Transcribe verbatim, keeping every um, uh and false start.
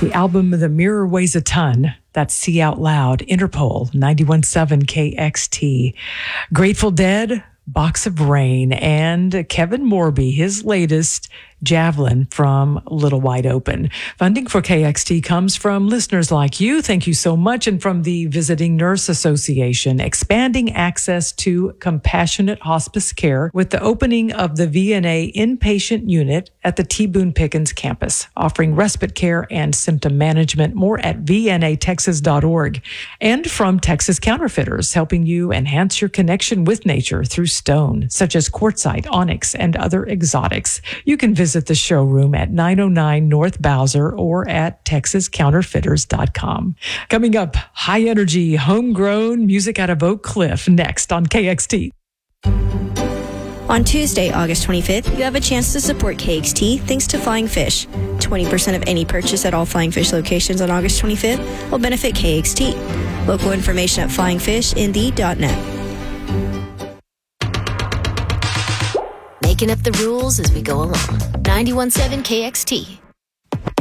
The album The Mirror Weighs a Ton. That's See Out Loud, Interpol, ninety-one point seven K X T. Grateful Dead, Box of Rain, and Kevin Morby, his latest, Javelin from Little Wide Open. Funding for K X T comes from listeners like you. Thank you so much. And from the Visiting Nurse Association, expanding access to compassionate hospice care with the opening of the V N A inpatient unit at the T. Boone Pickens campus, offering respite care and symptom management. More at V N A Texas dot org. And from Texas Counterfeiters, helping you enhance your connection with nature through stone, such as quartzite, onyx, and other exotics. You can visit the showroom at nine oh nine North Bowser or at Texas Counterfeiters dot com. Coming up, high energy, homegrown music out of Oak Cliff next on K X T. On Tuesday, August twenty-fifth, you have a chance to support K X T thanks to Flying Fish. twenty percent of any purchase at all Flying Fish locations on August twenty-fifth will benefit K X T. Local information at flying fish n d dot net. Making up the rules as we go along. ninety-one point seven K X T.